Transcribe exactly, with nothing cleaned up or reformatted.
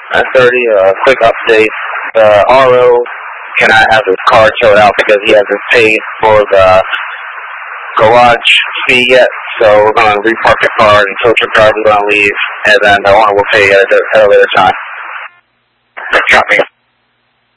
nine thirty, uh, quick update. The R O cannot have his car towed out because he hasn't paid for the garage fee yet, so we're going to repark the car and tow the car, we're going to leave, and then the owner will pay at a, at a later time. Copy.